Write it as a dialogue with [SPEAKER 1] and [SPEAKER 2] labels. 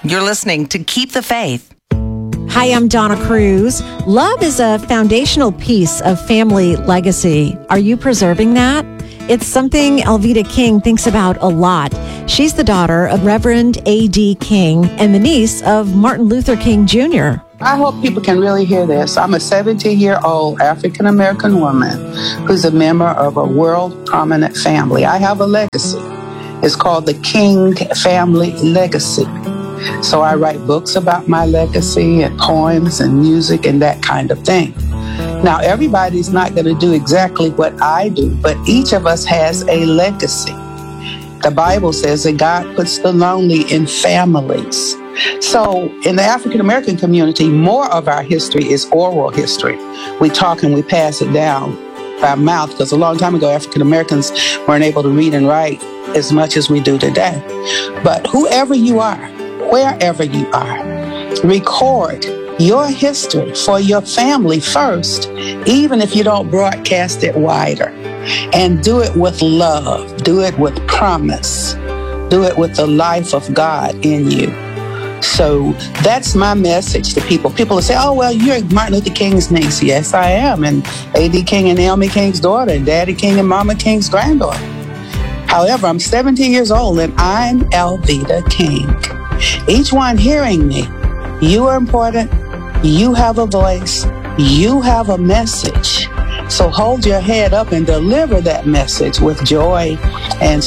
[SPEAKER 1] You're listening to Keep the Faith.
[SPEAKER 2] Hi, I'm Donna Cruz. Love is a foundational piece of family legacy. Are you preserving that? It's something Alveda King thinks about a lot. She's the daughter of Reverend A.D. King and the niece of Martin Luther King Jr.
[SPEAKER 3] I hope people can really hear this. I'm a 17-year-old African-American woman who's a member of a world prominent family. I have a legacy. It's called the King Family Legacy. So I write books about my legacy and poems and music and that kind of thing. Now, everybody's not going to do exactly what I do, but each of us has a legacy. The Bible says that God puts the lonely in families. So in the African-American community, more of our history is oral history. We talk and we pass it down by mouth, because a long time ago, African-Americans weren't able to read and write as much as we do today. But whoever you are, wherever you are, record your history for your family first, even if you don't broadcast it wider. And do it with love. Do it with promise. Do it with the life of God in you. So that's my message to people. People will say, oh, well, you're Martin Luther King's niece. Yes, I am. And A.D. King and Naomi King's daughter, and Daddy King and Mama King's granddaughter. However, I'm 17 years old and I'm Alveda King. Each one hearing me, you are important. You have a voice. You have a message. So hold your head up and deliver that message with joy and